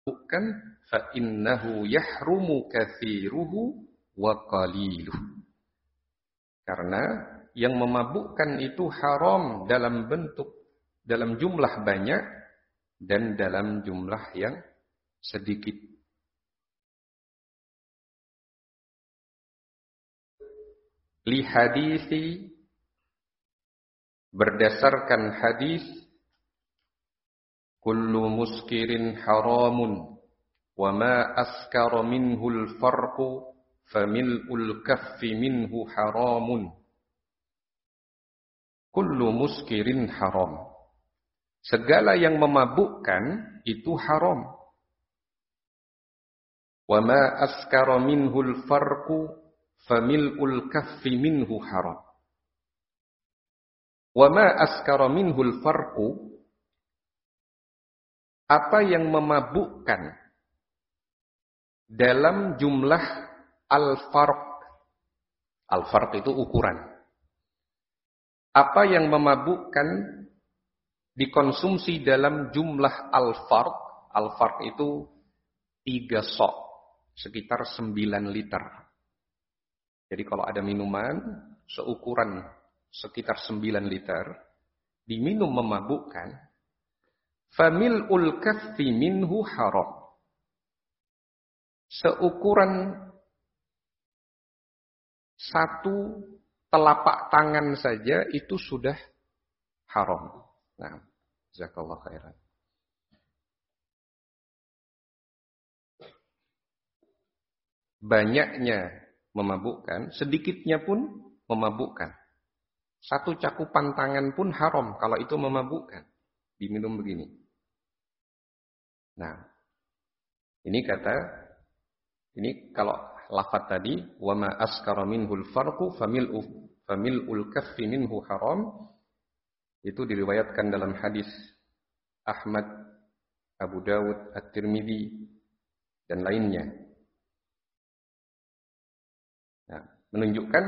bukan fa innahu yahrumu katsiruhu wa qaliluhu. Karena yang memabukkan itu haram dalam jumlah banyak dan dalam jumlah yang sedikit. Li hadisi, berdasarkan hadis, kullu muskirin haramun wa ma askara minhul farqu famil'ul kaffi minhu haramun. Kullu muskirin haram. Segala yang memabukkan itu haram. Wa ma askara minhul farqu famil'ul kaffi minhu haram. Wa ma askara minhul farqu, apa yang memabukkan dalam jumlah al-farq. Al-farq itu ukuran. Apa yang memabukkan dikonsumsi dalam jumlah al-farq. Al-farq itu 3 sok, sekitar 9 liter. Jadi kalau ada minuman seukuran sekitar 9 liter, diminum memabukkan, famil'ul kaffi minhu haram. Seukuran 1 telapak tangan saja itu sudah haram. Nah, jazakallahu khairan. Banyaknya memabukkan, sedikitnya pun memabukkan. 1 cakupan tangan pun haram kalau itu memabukkan. Diminum begini. Nah, ini kalau lafaz tadi, wa ma askara minhul farqu famil'ul kaffi minhu haram, itu diriwayatkan dalam hadis Ahmad, Abu Dawud, At-Tirmidzi dan lainnya. Nah, menunjukkan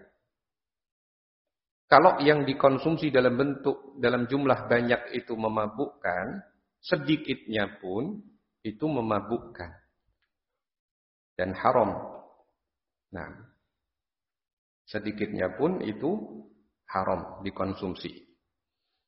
kalau yang dikonsumsi dalam jumlah banyak itu memabukkan, sedikitnya pun itu memabukkan dan haram. Nah, sedikitnya pun itu haram dikonsumsi.